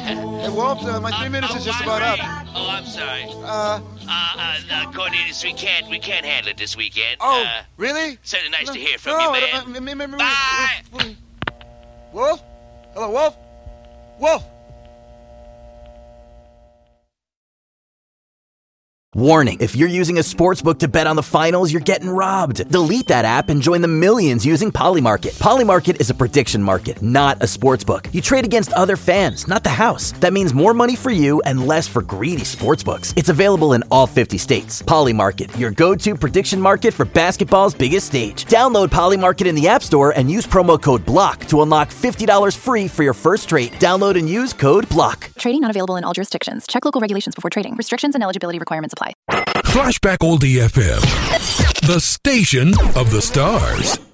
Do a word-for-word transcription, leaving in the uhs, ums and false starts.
Hey, Wolf, uh, my three minutes is just about up. Oh, I'm sorry. Uh, uh, uh, uh, Cornelius, we can't, we can't handle it this weekend. Oh, uh, really? Certainly nice no, to hear from no, you, man. No, no, no, Bye. Wolf? Hello, Wolf? Wolf? Warning, if you're using a sportsbook to bet on the finals, you're getting robbed. Delete that app and join the millions using Polymarket. Polymarket is a prediction market, not a sportsbook. You trade against other fans, not the house. That means more money for you and less for greedy sportsbooks. It's available in all fifty states. Polymarket, your go-to prediction market for basketball's biggest stage. Download Polymarket in the App Store and use promo code BLOCK to unlock fifty dollars free for your first trade. Download and use code BLOCK. Trading not available in all jurisdictions. Check local regulations before trading. Restrictions and eligibility requirements apply. Flashback Oldie F M, the station of the stars.